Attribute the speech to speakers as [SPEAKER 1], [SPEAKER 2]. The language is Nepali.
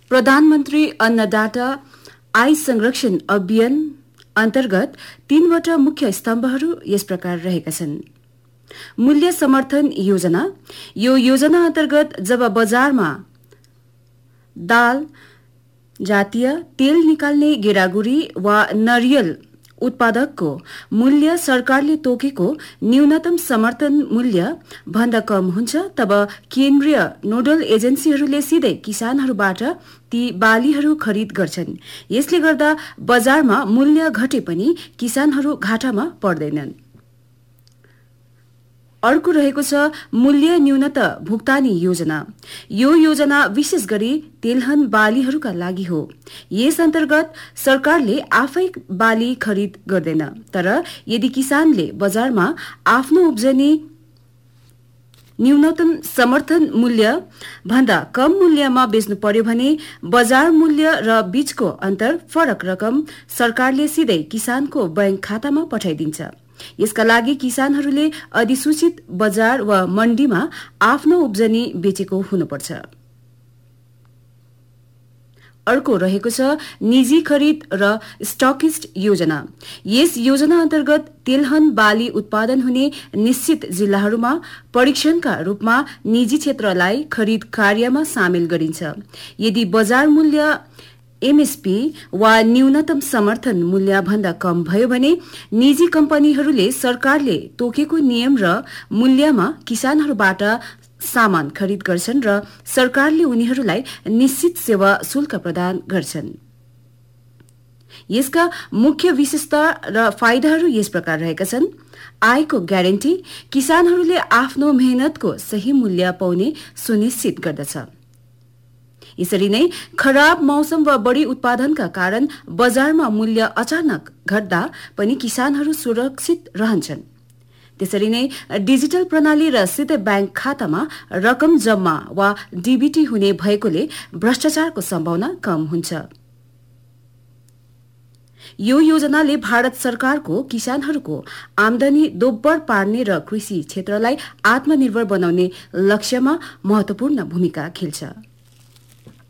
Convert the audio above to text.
[SPEAKER 1] प्रधानमन्त्री अन्नदाता आय संरक्षण अभियान अन्तर्गत 3वटा मुख्य स्तम्भहरू यस प्रकार रहेका छन्। मूल्य समर्थन योजना। यो योजना अन्तर्गत जब बजारमा दाल, जातीय तेल निकाल्ने गेडागुडी वा नरियल उत्पादकको मूल्य सरकारले तोकेको न्यूनतम समर्थन मूल्य भन्दा कम हुन्छ, तब केन्द्रीय नोडल एजेन्सीहरूले सिधै किसानहरूबाट ती बालीहरू खरिद गर्छन्। यसले गर्दा बजारमा मूल्य घटे पनि किसानहरू घाटामा पर्दैनन्। अर्को रहेको छ मूल्य न्यूनता भुक्तानी योजना। यो योजना विशेष गरी तेलहन बालीहरूका लागि हो। यस अन्तर्गत सरकारले आफै बाली खरिद गर्दैन, तर यदि किसानले बजारमा आफ्नो उब्जनी न्यूनतम समर्थन मूल्य भन्दा कम मूल्यमा बेच्नु पर्यो भने बजार मूल्य र बीचको अन्तर फरक रकम सरकारले सिधै किसानको बैंक खातामा पठाइदिन्छ। यसका लागि किसानहरूले अधिसूचित बजार वा मण्डीमा आफ्नो उब्जनी बेचेको हुनुपर्छ। अर्को रहेको छ निजी खरिद र स्टकिस्ट योजना। यस योजना अन्तर्गत तेलहन बाली उत्पादन हुने निश्चित जिल्लाहरूमा परीक्षणका रूपमा निजी क्षेत्रलाई खरिद कार्यमा सामेल गरिन्छ। यदि बजार मूल्य एमएसपी वा न्यूनतम समर्थन मूल्य भन्दा कम भयो भने निजी कम्पनीहरूले सरकारले तोकेको नियम र मूल्यमा किसानहरूबाट सामान खरिद गर्छन् र सरकारले उनीहरूलाई निश्चित सेवा शुल्क प्रदान गर्छन्। यसका मुख्य विशेषता र फाइदाहरू यस प्रकार रहेका छन्। आयको ग्यारेन्टी। किसानहरूले आफ्नो मेहनतको सही मूल्य पाउने सुनिश्चित गर्दछ। यसरी नै खराब मौसम वा बढी उत्पादनका कारण बजारमा मूल्य अचानक घट्दा पनि किसानहरू सुरक्षित रहन्छन्। त्यसरी नै डिजिटल प्रणाली र सिधै बैंक खातामा रकम जम्मा वा डीबीटी हुने भएकोले भ्रष्टाचारको सम्भावना कम हुन्छ। यो योजनाले भारत सरकारको किसानहरूको आमदानी दोब्बर पार्ने र कृषि क्षेत्रलाई आत्मनिर्भर बनाउने लक्ष्यमा महत्वपूर्ण भूमिका खेल्छ।